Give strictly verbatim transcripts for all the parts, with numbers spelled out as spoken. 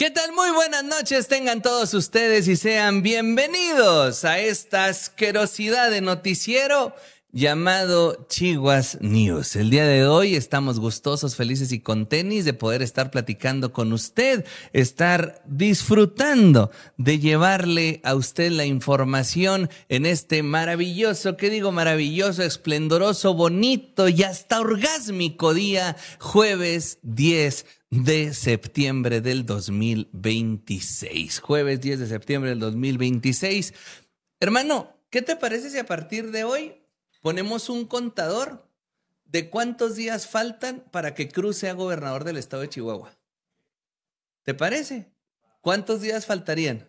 ¿Qué tal? Muy buenas noches tengan todos ustedes y sean bienvenidos a esta asquerosidad de noticiero llamado Chihuas News. El día de hoy estamos gustosos, felices y con tenis de poder estar platicando con usted, estar disfrutando de llevarle a usted la información en este maravilloso, ¿qué digo? Maravilloso, esplendoroso, bonito y hasta orgásmico día, jueves diez de septiembre del dos mil veintiséis. Jueves diez de septiembre del dos mil veintiséis. Hermano, ¿qué te parece si a partir de hoy ponemos un contador de cuántos días faltan para que Cruz sea gobernador del estado de Chihuahua? ¿Te parece? ¿Cuántos días faltarían?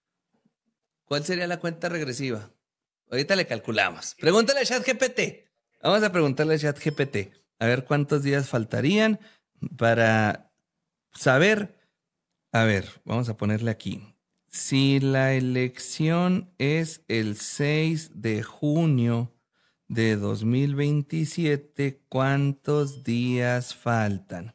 ¿Cuál sería la cuenta regresiva? Ahorita le calculamos. Pregúntale a ChatGPT. Vamos a preguntarle a ChatGPT a ver cuántos días faltarían para saber. A ver, vamos a ponerle aquí. Si la elección es el seis de junio de dos mil veintisiete, ¿cuántos días faltan?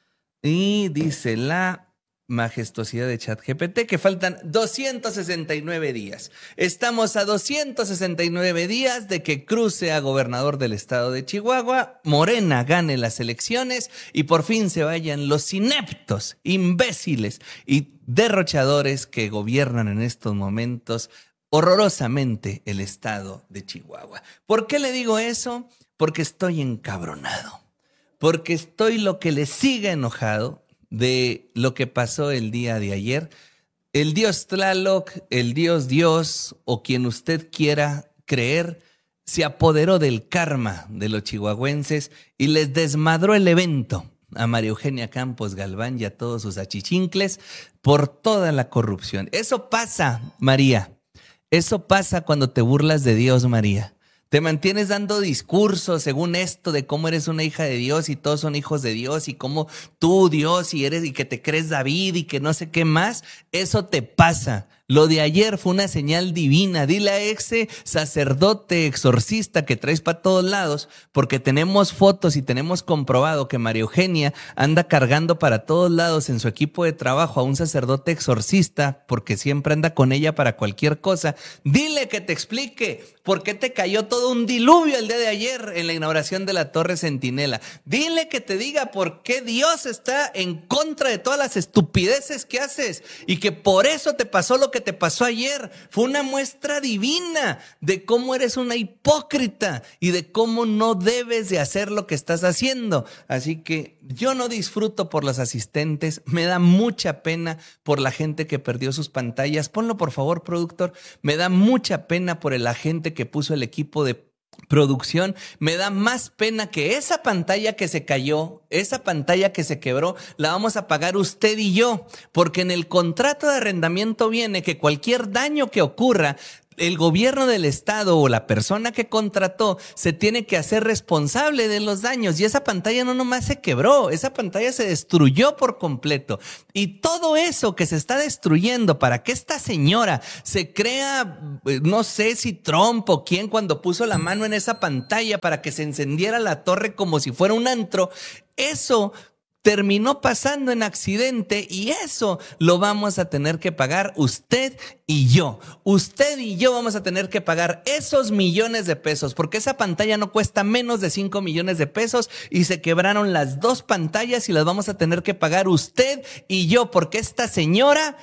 Y dice la majestuosidad de ChatGPT que faltan doscientos sesenta y nueve días. Estamos a doscientos sesenta y nueve días de que Cruz sea gobernador del estado de Chihuahua, Morena gane las elecciones y por fin se vayan los ineptos, imbéciles y derrochadores que gobiernan en estos momentos horrorosamente el estado de Chihuahua. ¿Por qué le digo eso? Porque estoy encabronado. Porque estoy lo que le sigue enojado de lo que pasó el día de ayer. El dios Tlaloc, el dios Dios o quien usted quiera creer, se apoderó del karma de los chihuahuenses y les desmadró el evento a María Eugenia Campos Galván y a todos sus achichincles por toda la corrupción. Eso pasa, María. Eso pasa cuando te burlas de Dios, María. Te mantienes dando discursos según esto de cómo eres una hija de Dios y todos son hijos de Dios y cómo tú, Dios, y eres y que te crees David y que no sé qué más. Eso te pasa. Lo de ayer fue una señal divina. Dile a ese sacerdote exorcista que traes para todos lados, porque tenemos fotos y tenemos comprobado que María Eugenia anda cargando para todos lados en su equipo de trabajo a un sacerdote exorcista, porque siempre anda con ella para cualquier cosa. Dile que te explique por qué te cayó todo un diluvio el día de ayer en la inauguración de la Torre Centinela. Dile que te diga por qué Dios está en contra de todas las estupideces que haces y que por eso te pasó lo que te pasó ayer. Fue una muestra divina de cómo eres una hipócrita y de cómo no debes de hacer lo que estás haciendo. Así que yo no disfruto por los asistentes, me da mucha pena por la gente que perdió sus pantallas. Ponlo por favor, productor. Me da mucha pena por el agente que puso el equipo de producción. Me da más pena que esa pantalla que se cayó, esa pantalla que se quebró, la vamos a pagar usted y yo, porque en el contrato de arrendamiento viene que cualquier daño que ocurra, el gobierno del estado o la persona que contrató se tiene que hacer responsable de los daños. Y esa pantalla no nomás se quebró, esa pantalla se destruyó por completo. Y todo eso que se está destruyendo para que esta señora se crea, no sé si Trump o quién, cuando puso la mano en esa pantalla para que se encendiera la torre como si fuera un antro, eso terminó pasando en accidente y eso lo vamos a tener que pagar usted y yo. Usted y yo vamos a tener que pagar esos millones de pesos porque esa pantalla no cuesta menos de cinco millones de pesos y se quebraron las dos pantallas y las vamos a tener que pagar usted y yo porque esta señora,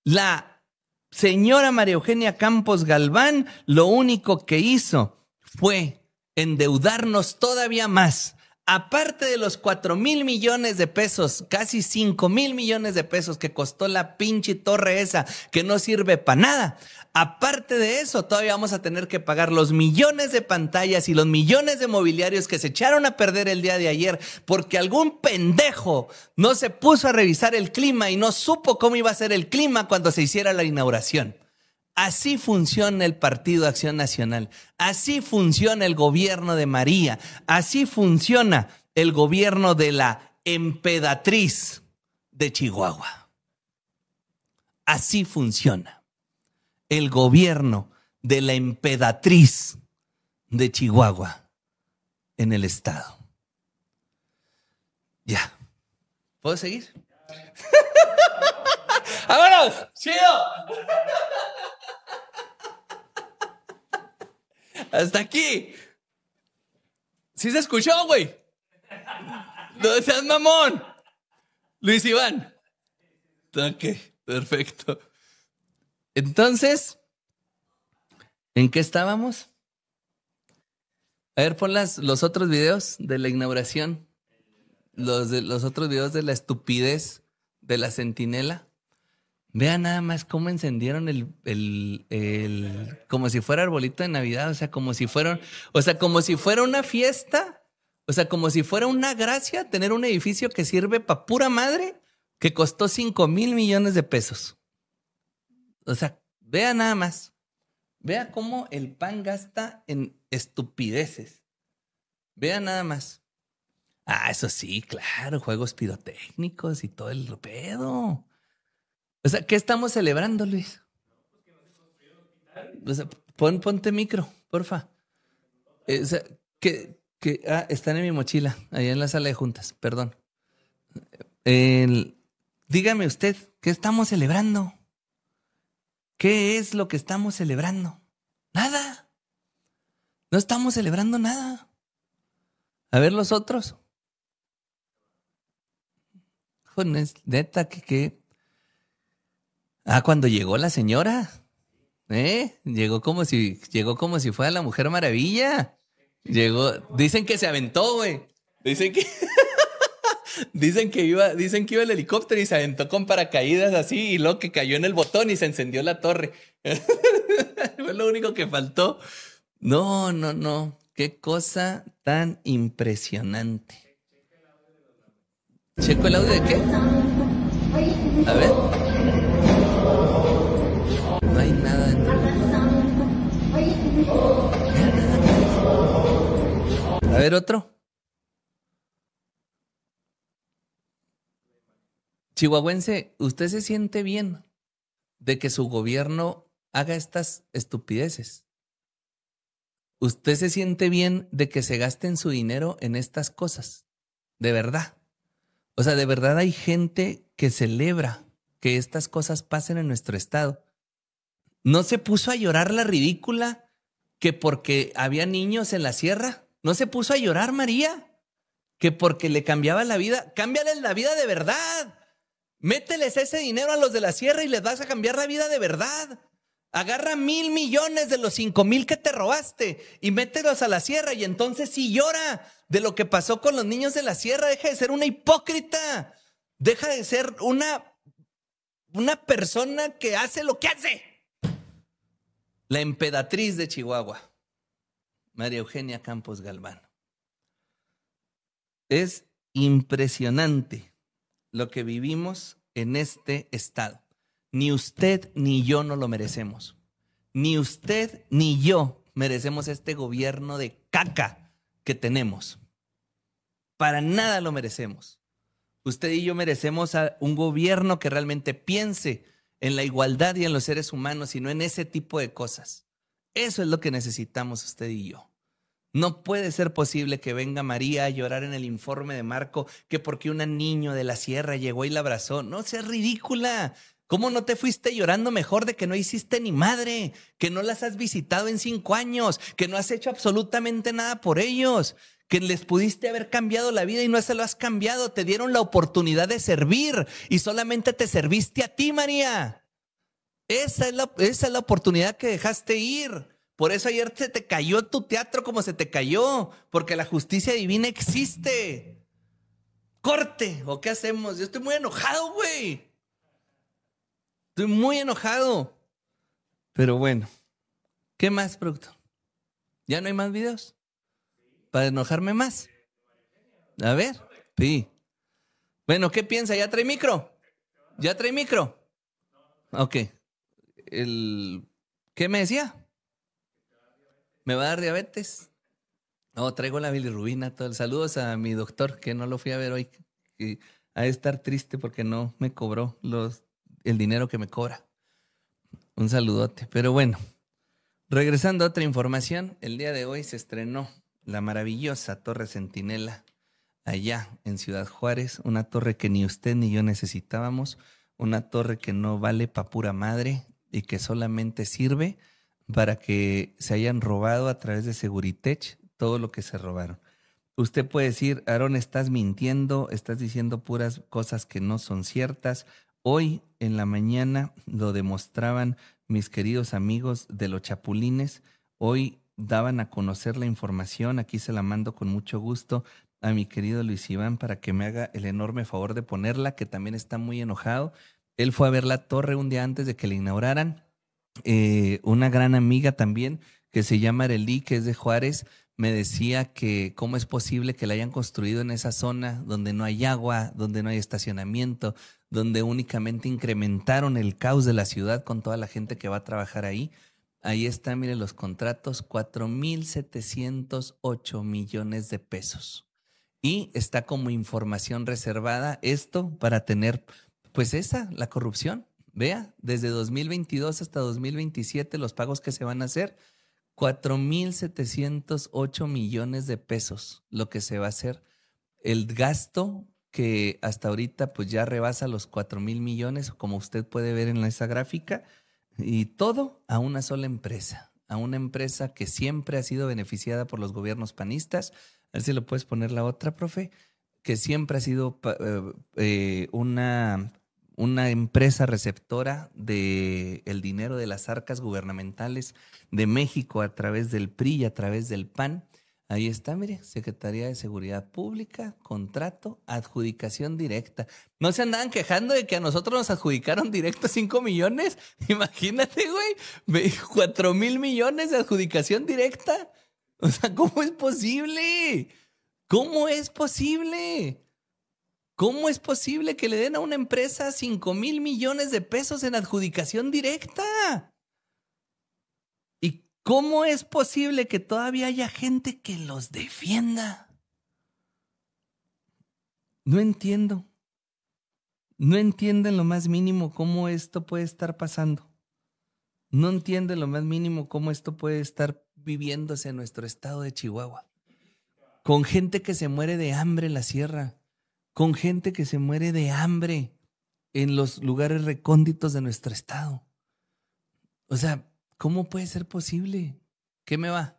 la señora María Eugenia Campos Galván, lo único que hizo fue endeudarnos todavía más. Aparte de los cuatro mil millones de pesos, casi cinco mil millones de pesos que costó la pinche torre esa que no sirve para nada. Aparte de eso, todavía vamos a tener que pagar los millones de pantallas y los millones de mobiliarios que se echaron a perder el día de ayer porque algún pendejo no se puso a revisar el clima y no supo cómo iba a ser el clima cuando se hiciera la inauguración. Así funciona el Partido Acción Nacional, así funciona el gobierno de María, así funciona el gobierno de la empedatriz de Chihuahua. Así funciona el gobierno de la empedatriz de Chihuahua en el estado. Ya. ¿Puedo seguir? ¡Vámonos! ¡Chido! Hasta aquí. ¿Sí se escuchó, güey? No seas mamón. Luis Iván. Ok, perfecto. Entonces, ¿en qué estábamos? A ver, pon las, los otros videos de la inauguración. Los, de, los otros videos de la estupidez de la centinela. Vean nada más cómo encendieron el, el, el, como si fuera arbolito de Navidad, o sea, como si fueran, o sea, como si fuera una fiesta, o sea, como si fuera una gracia tener un edificio que sirve para pura madre, que costó cinco mil millones de pesos. O sea, vea nada más, vea cómo el P A N gasta en estupideces. Vea nada más. Ah, eso sí, claro, juegos pirotécnicos y todo el pedo. O sea, ¿qué estamos celebrando, Luis? O sea, pon, ponte micro, porfa. Eh, o sea, que, que, ah, están en mi mochila, allá en la sala de juntas, perdón. El, dígame usted, ¿qué estamos celebrando? ¿Qué es lo que estamos celebrando? Nada. No estamos celebrando nada. A ver los otros. Joder, neta, que qué. Ah, cuando llegó la señora, ¿eh? Llegó como si, llegó como si fuera la Mujer Maravilla. Llegó, dicen que se aventó, güey. Dicen que, dicen que iba, dicen que iba el helicóptero y se aventó con paracaídas así y luego que cayó en el botón y se encendió la torre. Fue lo único que faltó. No, no, no. Qué cosa tan impresionante. ¿Checo el audio de qué? A ver. No hay nada dentro. A ver, otro. Chihuahuense, ¿usted se siente bien de que su gobierno haga estas estupideces? ¿Usted se siente bien de que se gasten su dinero en estas cosas? De verdad. O sea, de verdad hay gente que celebra que estas cosas pasen en nuestro estado. ¿No se puso a llorar la ridícula que porque había niños en la sierra? ¿No se puso a llorar María? Que porque le cambiaba la vida. Cámbiales la vida de verdad. Mételes ese dinero a los de la sierra y les vas a cambiar la vida de verdad. Agarra mil millones de los cinco mil que te robaste y mételos a la sierra y entonces sí llora de lo que pasó con los niños de la sierra. Deja de ser una hipócrita. Deja de ser una, una persona que hace lo que hace. La emperatriz de Chihuahua, María Eugenia Campos Galván. Es impresionante lo que vivimos en este estado. Ni usted ni yo no lo merecemos. Ni usted ni yo merecemos este gobierno de caca que tenemos. Para nada lo merecemos. Usted y yo merecemos a un gobierno que realmente piense en la igualdad y en los seres humanos y no en ese tipo de cosas. Eso es lo que necesitamos usted y yo. No puede ser posible que venga María a llorar en el informe de Marco que porque un niño de la sierra llegó y la abrazó. No seas ridícula. ¿Cómo no te fuiste llorando mejor de que no hiciste ni madre? Que no las has visitado en cinco años, que no has hecho absolutamente nada por ellos, que les pudiste haber cambiado la vida y no se lo has cambiado. Te dieron la oportunidad de servir y solamente te serviste a ti, María. Esa es la, esa es la oportunidad que dejaste ir. Por eso ayer se te cayó tu teatro como se te cayó, porque la justicia divina existe. Corte, ¿o qué hacemos? Yo estoy muy enojado, güey. Estoy muy enojado. Pero bueno, ¿qué más, productor? ¿Ya no hay más videos? ¿Para enojarme más? A ver, sí. Bueno, ¿qué piensa? ¿Ya trae micro? ¿Ya trae micro? Ok. El, ¿qué me decía? ¿Me va a dar diabetes? No, traigo la bilirrubina. Todo. Saludos a mi doctor, que no lo fui a ver hoy. Y ha de estar triste porque no me cobró los, el dinero que me cobra. Un saludote. Pero bueno, regresando a otra información, el día de hoy se estrenó la maravillosa Torre Centinela allá en Ciudad Juárez, una torre que ni usted ni yo necesitábamos, una torre que no vale pa' pura madre y que solamente sirve para que se hayan robado a través de Seguritech todo lo que se robaron. Usted puede decir, Aarón, estás mintiendo, estás diciendo puras cosas que no son ciertas. Hoy en la mañana lo demostraban mis queridos amigos de los Chapulines. Hoy daban a conocer la información, aquí se la mando con mucho gusto a mi querido Luis Iván para que me haga el enorme favor de ponerla, que también está muy enojado. Él fue a ver la torre un día antes de que la inauguraran. Eh, una gran amiga también que se llama Arelí, que es de Juárez, me decía que cómo es posible que la hayan construido en esa zona donde no hay agua, donde no hay estacionamiento, donde únicamente incrementaron el caos de la ciudad con toda la gente que va a trabajar ahí. Ahí están, mire, los contratos, cuatro mil setecientos ocho millones de pesos. Y está como información reservada esto para tener, pues esa, la corrupción. Vea, desde dos mil veintidós hasta dos mil veintisiete los pagos que se van a hacer, cuatro mil setecientos ocho millones de pesos, lo que se va a hacer. El gasto que hasta ahorita pues ya rebasa los cuatro mil millones, como usted puede ver en esa gráfica, y todo a una sola empresa, a una empresa que siempre ha sido beneficiada por los gobiernos panistas. A ver si lo puedes poner la otra, profe, que siempre ha sido eh, eh, una, una empresa receptora del dinero de las arcas gubernamentales de México a través del P R I y a través del P A N. Ahí está, mire, Secretaría de Seguridad Pública, contrato, adjudicación directa. ¿No se andaban quejando de que a nosotros nos adjudicaron directo cinco millones? Imagínate, güey, cuatro mil millones de adjudicación directa. O sea, ¿cómo es posible? ¿Cómo es posible? ¿Cómo es posible que le den a una empresa cinco mil millones de pesos en adjudicación directa? ¿Y cómo es posible que todavía haya gente que los defienda? No entiendo. No entiendo en lo más mínimo cómo esto puede estar pasando. No entiendo en lo más mínimo cómo esto puede estar viviéndose en nuestro estado de Chihuahua. Con gente que se muere de hambre en la sierra. Con gente que se muere de hambre en los lugares recónditos de nuestro estado. O sea, ¿cómo puede ser posible? ¿Qué me va?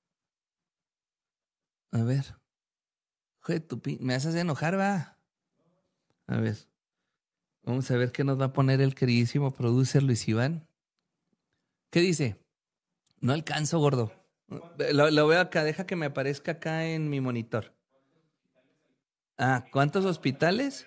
A ver. Joder, tu pi- me haces enojar, va. A ver. Vamos a ver qué nos va a poner el queridísimo producer Luis Iván. ¿Qué dice? No alcanzo, gordo. Lo, lo veo acá, deja que me aparezca acá en mi monitor. Ah, ¿cuántos hospitales?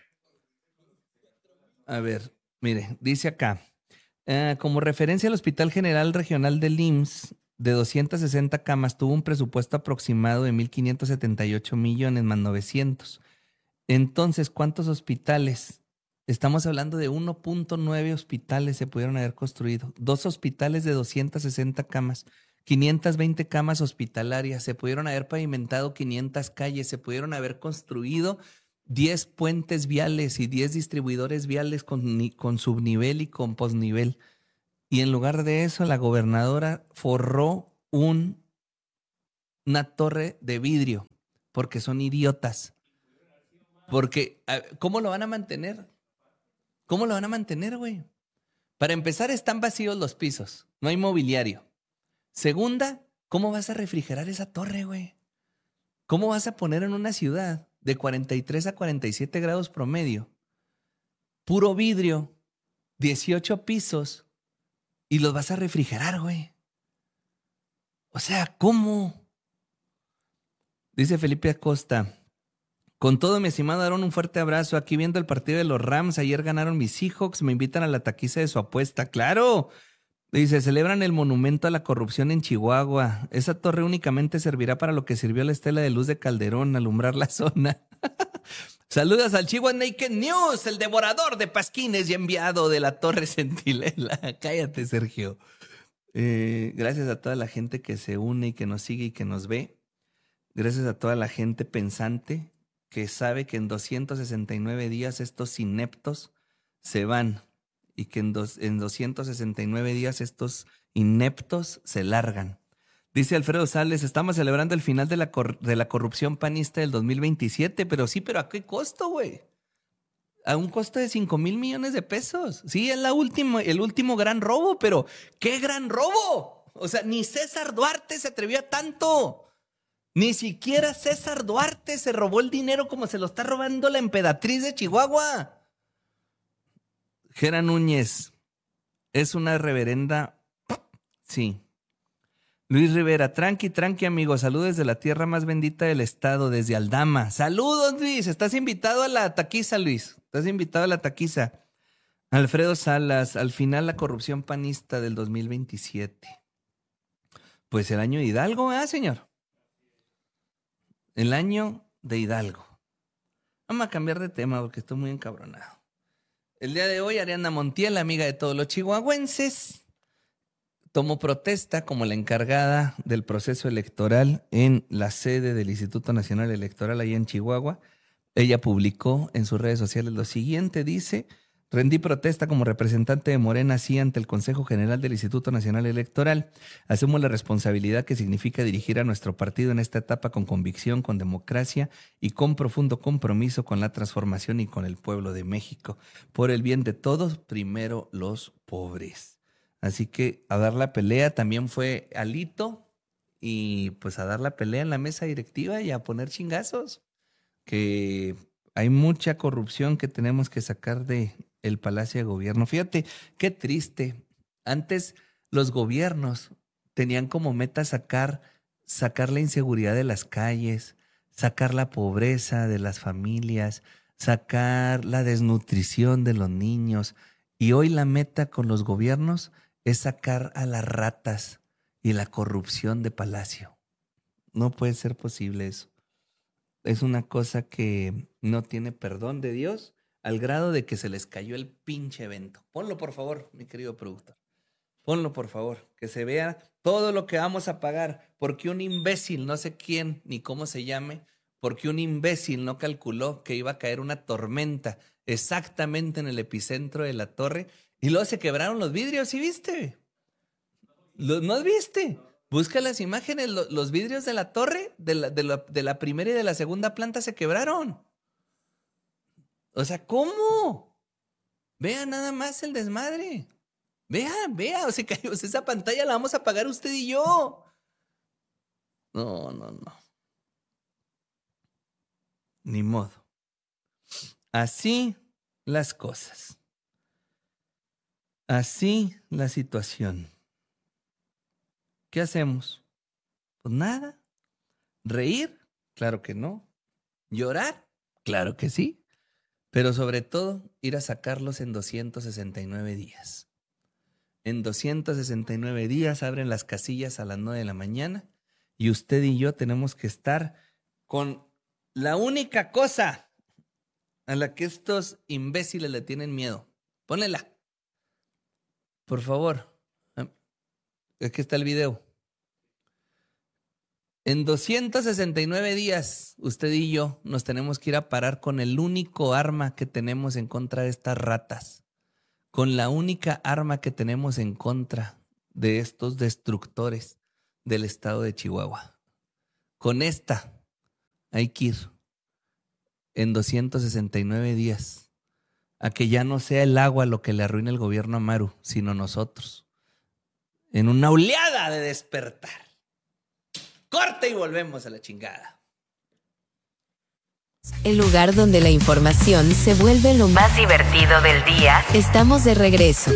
A ver, mire, dice acá. Eh, como referencia, el Hospital General Regional del I M S S de doscientas sesenta camas tuvo un presupuesto aproximado de mil quinientos setenta y ocho millones más novecientos. Entonces, ¿cuántos hospitales? Estamos hablando de uno punto nueve hospitales se pudieron haber construido. Dos hospitales de doscientas sesenta camas, quinientas veinte camas hospitalarias, se pudieron haber pavimentado quinientas calles, se pudieron haber construido diez puentes viales y diez distribuidores viales con, ni- con subnivel y con posnivel. Y en lugar de eso, la gobernadora forró un, una torre de vidrio, porque son idiotas. Porque, a- ¿cómo lo van a mantener? ¿Cómo lo van a mantener, güey? Para empezar, están vacíos los pisos, no hay mobiliario. Segunda, ¿cómo vas a refrigerar esa torre, güey? ¿Cómo vas a poner en una ciudad de cuarenta y tres a cuarenta y siete grados promedio, puro vidrio, dieciocho pisos, y los vas a refrigerar, güey? O sea, ¿cómo? Dice Felipe Acosta. Con todo, mi estimado Aarón, un fuerte abrazo. Aquí viendo el partido de los Rams. Ayer ganaron mis Seahawks. Me invitan a la taquiza de su apuesta. ¡Claro! Dice, celebran el monumento a la corrupción en Chihuahua. Esa torre únicamente servirá para lo que sirvió la estela de luz de Calderón, alumbrar la zona. Saludos al Chihuahua Naked News, el devorador de pasquines y enviado de la Torre Centinela. Cállate, Sergio. Eh, gracias a toda la gente que se une y que nos sigue y que nos ve. Gracias a toda la gente pensante que sabe que en doscientos sesenta y nueve días estos ineptos se van y que en, dos, en doscientos sesenta y nueve días estos ineptos se largan. Dice Alfredo Sales, estamos celebrando el final de la, cor- de la corrupción panista del dos mil veintisiete, pero sí, pero ¿a qué costo, güey? a un costo de cinco mil millones de pesos. Sí, es la última, el último gran robo, pero ¡qué gran robo! O sea, ni César Duarte se atrevió a tanto. Ni siquiera César Duarte se robó el dinero como se lo está robando la emperatriz de Chihuahua. Gera Núñez es una reverenda... Sí. Luis Rivera, tranqui, tranqui, amigo. Saludos desde la tierra más bendita del estado, desde Aldama. Saludos, Luis. Estás invitado a la taquiza, Luis. Estás invitado a la taquiza. Alfredo Salas, al final la corrupción panista del dos mil veintisiete. Pues el año de Hidalgo, ¿eh, señor? El año de Hidalgo. Vamos a cambiar de tema porque estoy muy encabronado. El día de hoy, Ariana Montiel, amiga de todos los chihuahuenses, tomó protesta como la encargada del proceso electoral en la sede del Instituto Nacional Electoral allá en Chihuahua. Ella publicó en sus redes sociales lo siguiente, dice: rendí protesta como representante de Morena, así ante el Consejo General del Instituto Nacional Electoral. Asumo la responsabilidad que significa dirigir a nuestro partido en esta etapa con convicción, con democracia y con profundo compromiso con la transformación y con el pueblo de México. Por el bien de todos, primero los pobres. Así que a dar la pelea también fue Alito, y pues a dar la pelea en la mesa directiva y a poner chingazos, que hay mucha corrupción que tenemos que sacar de el Palacio de Gobierno. Fíjate, qué triste. Antes los gobiernos tenían como meta sacar, sacar la inseguridad de las calles, sacar la pobreza de las familias, sacar la desnutrición de los niños. Y hoy la meta con los gobiernos es sacar a las ratas y la corrupción de Palacio. No puede ser posible eso. Es una cosa que no tiene perdón de Dios, al grado de que se les cayó el pinche evento. Ponlo, por favor, mi querido productor. Ponlo, por favor, que se vea todo lo que vamos a pagar, porque un imbécil, no sé quién ni cómo se llame, porque un imbécil no calculó que iba a caer una tormenta exactamente en el epicentro de la torre. Y luego se quebraron los vidrios, ¿sí viste? ¿No viste? Busca las imágenes, los vidrios de la torre, de la, de, la, de la primera y de la segunda planta se quebraron. O sea, ¿cómo? Vea nada más el desmadre. Vea, vea, o sea, esa pantalla la vamos a pagar usted y yo. No, no, no. Ni modo. Así las cosas. Así la situación. ¿Qué hacemos? Pues nada. ¿Reír? Claro que no. ¿Llorar? Claro que sí. Pero sobre todo, ir a sacarlos en doscientos sesenta y nueve días. En doscientos sesenta y nueve días abren las casillas a las nueve de la mañana y usted y yo tenemos que estar con la única cosa a la que estos imbéciles le tienen miedo. Pónela. Por favor, aquí está el video. En doscientos sesenta y nueve días, usted y yo nos tenemos que ir a parar con el único arma que tenemos en contra de estas ratas, con la única arma que tenemos en contra de estos destructores del estado de Chihuahua. Con esta hay que ir en doscientos sesenta y nueve días. A que ya no sea el agua lo que le arruine el gobierno a Maru, sino nosotros. En una oleada de despertar. Corte y volvemos a la chingada. El lugar donde la información se vuelve lo más divertido del día. Estamos de regreso.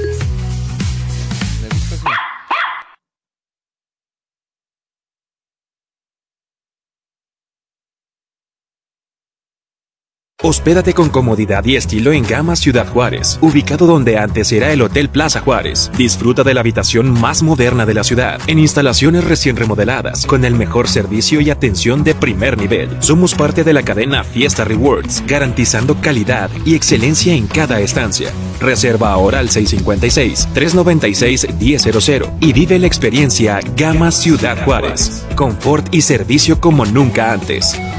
Hospédate con comodidad y estilo en Gama Ciudad Juárez, ubicado donde antes era el Hotel Plaza Juárez. Disfruta de la habitación más moderna de la ciudad, en instalaciones recién remodeladas, con el mejor servicio y atención de primer nivel. Somos parte de la cadena Fiesta Rewards, garantizando calidad y excelencia en cada estancia. Reserva ahora al seis cinco seis, tres nueve seis, uno cero cero cero y vive la experiencia Gama Ciudad Juárez. Confort y servicio como nunca antes.